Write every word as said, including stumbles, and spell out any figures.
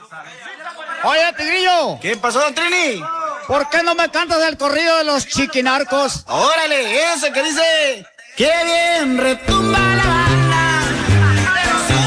Oye, Tigrillo. ¿Qué pasó, don Trini? ¿Por qué no me cantas el corrido de los chiquinarcos? Órale, ese que dice... ¡Qué bien retumba la